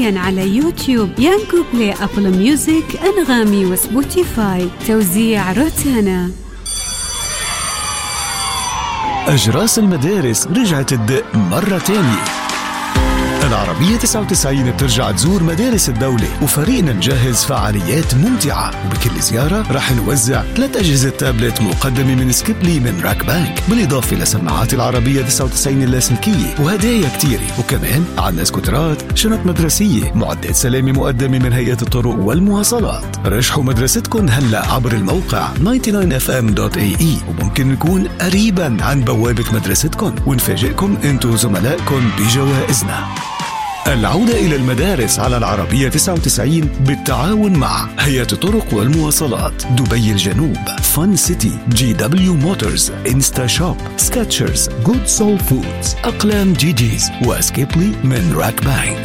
حصريا على يوتيوب، يانجو بلاي، أبل ميوزك، أنغامي وسبوتيفاي. توزيع روتانا. أجراس المدارس رجعت تدق مرة تانية. العربية 99 بترجع تزور مدارس الدولة، وفريقنا نجهز فعاليات ممتعة، وبكل زيارة رح نوزع 3 أجهزة تابلت مقدمة من سكيبلي من راك بانك، بالإضافة لسماعات العربية 99 اللاسلكية وهدايا كتيرة، وكمان عنا سكوترات، شنط مدرسية، معدات سلامة مقدمة من هيئة الطرق والمواصلات. رشحوا مدرستكم هلأ عبر الموقع 99fm.ae، وممكن نكون قريبا عن بوابة مدرستكم ونفاجئكم انتو زملائكم بجوائزنا. العودة إلى المدارس على العربية 99 بالتعاون مع هيئة الطرق والمواصلات، دبي الجنوب، فن سيتي، جي دبليو موتورز، انستا شوب، سكاتشرز، جود سول فودز، أقلام جيجيز، وسكيبلي من راك بانك.